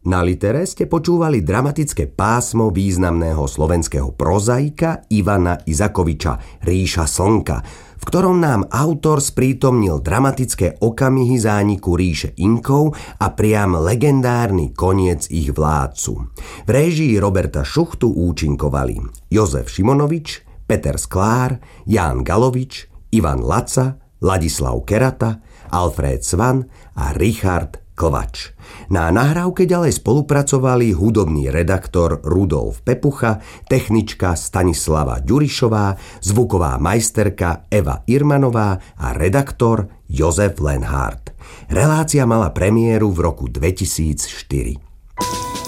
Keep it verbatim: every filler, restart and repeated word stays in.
Na Litere ste počúvali dramatické pásmo významného slovenského prozaika Ivana Izakoviča Ríša slnka, v ktorom nám autor sprítomnil dramatické okamihy zániku ríše Inkov a priam legendárny koniec ich vládcu. V réžii Roberta Šuchtu účinkovali Jozef Šimonovič, Peter Sklár, Ján Galovič, Ivan Laca, Ladislav Kerata, Alfred Svan a Richard Klvač. Na nahrávke ďalej spolupracovali hudobný redaktor Rudolf Pepucha, technička Stanislava Ďurišová, zvuková majsterka Eva Irmanová a redaktor Jozef Lenhardt. Relácia mala premiéru v roku dvetisícštyri.